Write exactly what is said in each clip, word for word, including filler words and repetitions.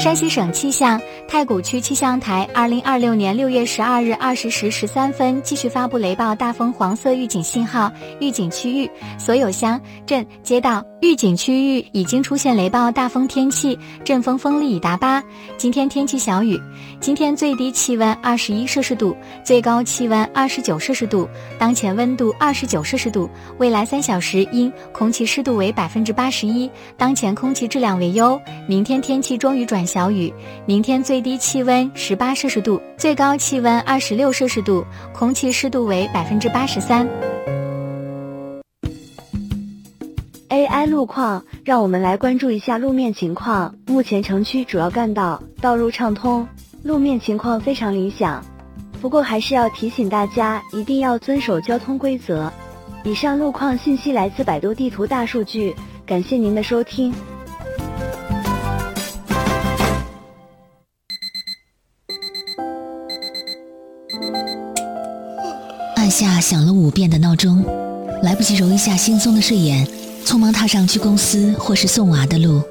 山西省气象，太谷区气象台二零二六年六月十二日二十时十三分继续发布雷暴大风黄色预警信号，预警区域所有乡镇街道预警区域已经出现雷暴大风天气，阵风风力已达八。今天天气小雨，今天最低气温二十一摄氏度，最高气温二十九摄氏度，当前温度二十九摄氏度。未来三小时阴，空气湿度为百分之八十一，当前空气质量为优。明天天气中雨转小雨，明天最低气温十八摄氏度，最高气温二十六摄氏度，空气湿度为百分之八十三。 A I 路况，让我们来关注一下路面情况。目前城区主要干道道路畅通，路面情况非常理想。不过还是要提醒大家，一定要遵守交通规则。以上路况信息来自百度地图大数据，感谢您的收听。 按下响了五遍的闹钟，来不及揉一下惺忪的睡眼，匆忙踏上去公司或是送娃的路。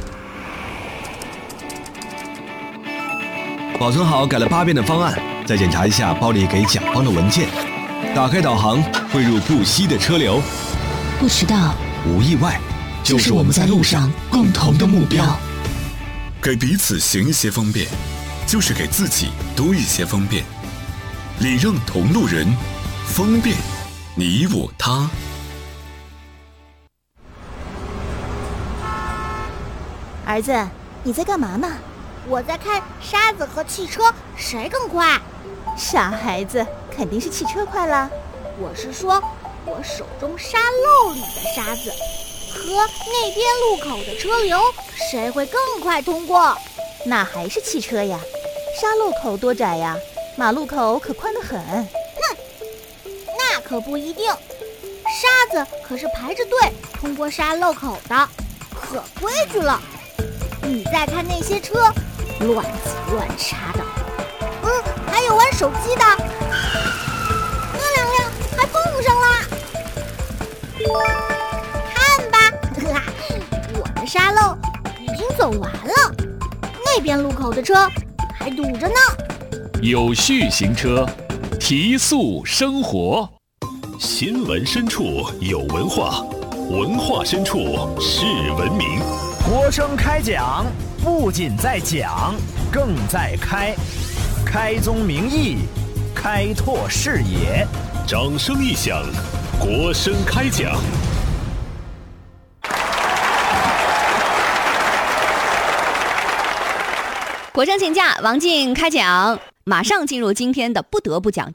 保存好改了八遍的方案，再检查一下包里给甲方的文件。打开导航，汇入不息的车流。 不迟到， 无意外，就是我们在路上共同的目标。 给彼此行一些方便，就是给自己多一些方便。礼让同路人，方便你我他。 儿子，你在干嘛呢？ 我在看沙子和汽车谁更快。 傻孩子，肯定是汽车快啦。 我是说，我手中沙漏里的沙子和那边路口的车流，谁会更快通过？ 那还是汽车呀，沙路口多窄呀，马路口可宽得很。 哼，那可不一定，沙子可是排着队通过沙漏口的，可规矩了。你再看那些车，乱挤乱插的。嗯，还有玩手机的，那两辆还碰上了。看吧，我的沙漏已经走完了，那边路口的车还堵着呢。 有序行车，提速生活。 新闻深处有文化，文化深处是文明。 国声开讲，不仅在讲，更在开，开宗明义，开拓视野。 掌声一响，国声开讲。 国声请假，王静开讲。马上进入今天的不得不讲。